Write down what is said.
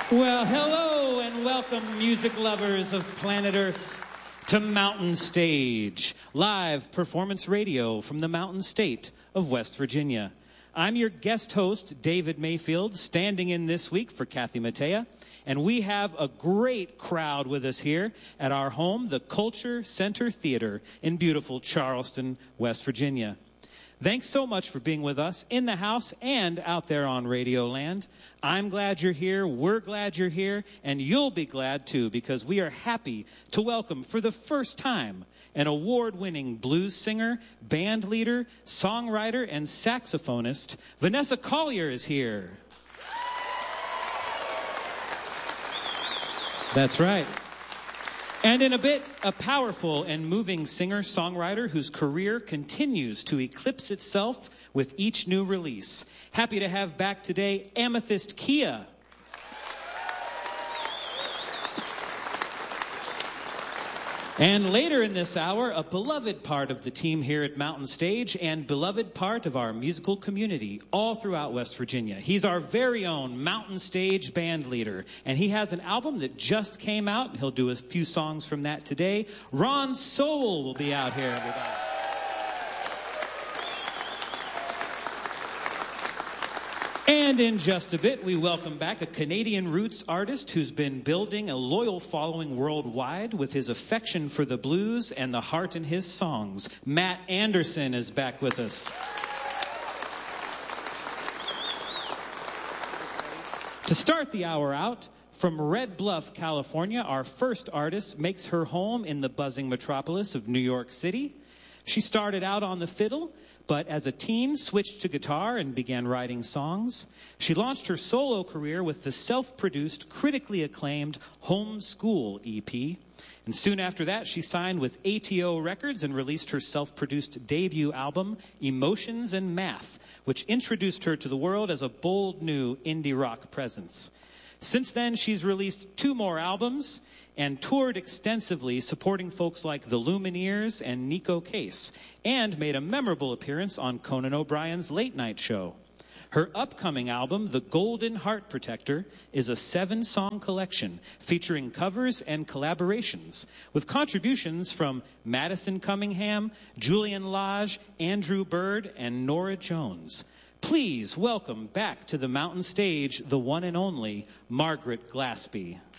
Well, hello and welcome, music lovers of planet Earth, to Mountain Stage, live performance radio from the Mountain State of West Virginia. I'm your guest host, David Mayfield, standing in this week for Kathy Mattea, and we have a great crowd with us here at our home, the Culture Center Theater in beautiful Charleston, West Virginia. Thanks so much for being with us in the house and out there on Radio Land. I'm glad you're here, we're glad you're here, and you'll be glad too, because we are happy to welcome for the first time an award-winning blues singer, band leader, songwriter, and saxophonist. Vanessa Collier is here. That's right. And in a bit, a powerful and moving singer-songwriter whose career continues to eclipse itself with each new release. Happy to have back today Amethyst Kia. And later in this hour, a beloved part of the team here at Mountain Stage and beloved part of our musical community all throughout West Virginia. He's our very own Mountain Stage band leader, and he has an album that just came out. He'll do a few songs from that today. Ron Sowell will be out here, everybody. And in just a bit, we welcome back a Canadian roots artist who's been building a loyal following worldwide with his affection for the blues and the heart in his songs. Matt Anderson is back with us. To start the hour out, from Red Bluff, California, our first artist makes her home in the buzzing metropolis of New York City. She started out on the fiddle, but as a teen switched to guitar and began writing songs. She launched her solo career with the self-produced, critically acclaimed Home School EP. And soon after that, she signed with ATO Records and released her self-produced debut album, Emotions and Math, which introduced her to the world as a bold new indie rock presence. Since then, she's released 2 more albums and toured extensively supporting folks like the Lumineers and Nico Case, and made a memorable appearance on Conan O'Brien's Late Night Show. Her upcoming album, The Golden Heart Protector, is a 7-song collection featuring covers and collaborations with contributions from Madison Cunningham, Julian Lage, Andrew Bird, and Norah Jones. Please welcome back to the Mountain Stage the one and only Margaret Glaspie.